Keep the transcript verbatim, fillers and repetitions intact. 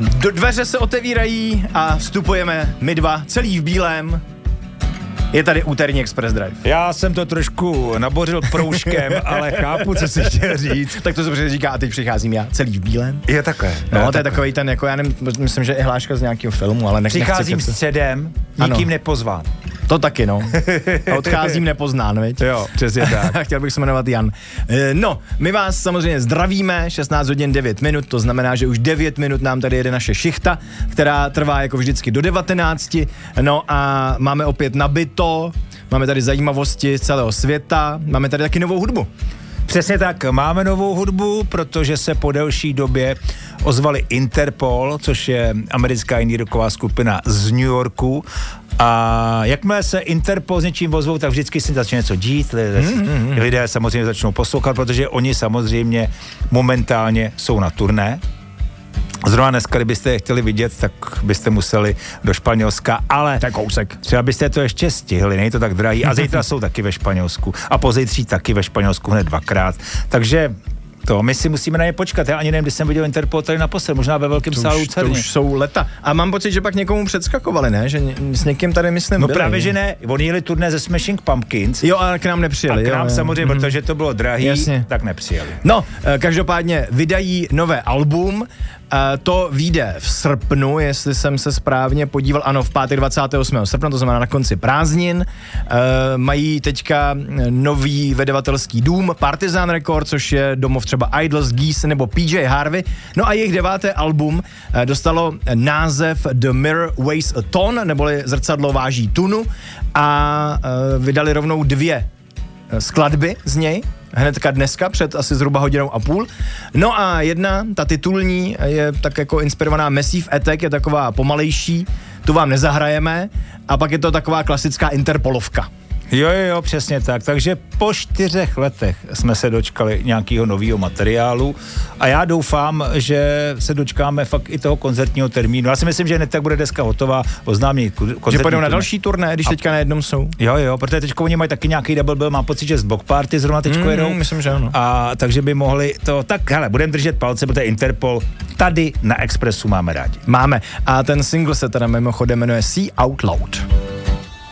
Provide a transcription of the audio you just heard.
Do dveře se otevírají a vstupujeme my dva, celý v bílém. Je tady úterní Express Drive. Já jsem to trošku nabořil proužkem, ale chápu, co jsi chtěl říct. Tak to se říká a teď přicházím já, celý v bílém. Je takové. No, je to je takový ten, jako já nevím, myslím, že je hláška z nějakého filmu, ale nech, Přicházím nechci středem, nikým nepozván. To taky, no. A odcházím nepoznán, viď? Jo, přesně tak. Chtěl bych se jmenovat Jan. No, my vás samozřejmě zdravíme, šestnáct hodin devět minut, to znamená, že už devět minut nám tady jede naše šichta, která trvá jako vždycky do devatenácti. No a máme opět nabito, máme tady zajímavosti z celého světa, máme tady taky novou hudbu. Přesně tak, máme novou hudbu, protože se po delší době ozvali Interpol, což je americká indie rocková skupina z New Yorku. A jakmile se Interpol s něčím ozvou, tak vždycky si začne něco dít, lidé, mm-hmm. lidé samozřejmě začnou poslouchat, protože oni samozřejmě momentálně jsou na turné. Zrovna dneska, kdybyste je chtěli vidět, tak byste museli do Španělska, ale tak kousek. Třeba byste to ještě stihli, není to tak drahý. A zítra jsou taky ve Španělsku a pozítří taky ve Španělsku hned dvakrát. Takže to, my si musíme na ně počkat. Já ani nevím, kdy jsem viděl Interpol tady naposled, možná ve velkém sálu Cerny. To už jsou leta. A mám pocit, že pak někomu předskakovali, ne? Že ně, s někým tady myslím No byli. právě, že ne. Oni jeli turné ze Smashing Pumpkins. Jo, ale k nám nepřijeli. A k nám jo, samozřejmě, jo. protože to bylo drahý, Jasně. tak nepřijeli. No, každopádně vydají nové album. To vyjde v srpnu, jestli jsem se správně podíval, ano, v pátek dvacátého osmého srpna, to znamená na konci prázdnin. E, mají teďka nový vydavatelský dům, Partizan Records, což je domov třeba Idols, Geese nebo P J Harvey. No a jejich deváté album dostalo název The Mirror Weighs a Ton, neboli Zrcadlo váží tunu, a e, vydali rovnou dvě skladby z něj, hnedka dneska, před asi zhruba hodinou a půl. No a jedna, ta titulní, je tak jako inspirovaná Massive Attack, je taková pomalejší, tu vám nezahrajeme, a pak je to taková klasická Interpolovka. Jo, jo, jo, přesně tak. Takže po čtyřech letech jsme se dočkali nějakého nového materiálu a já doufám, že se dočkáme fakt i toho koncertního termínu. Já si myslím, že hned tak bude deska hotová, oznámí koncertní. Že půjdou na další turné, když a... teďka na jednom jsou. Jo, jo, protože teďko oni mají taky nějaký double bill, mám pocit, že z Block Party zrovna teďko mm, jedou. Myslím, že ano. A takže by mohli to, tak hele, budeme držet palce, protože Interpol tady na Expressu máme rádi. Máme. A ten single se teda mimochodem jmenuje See Out Loud.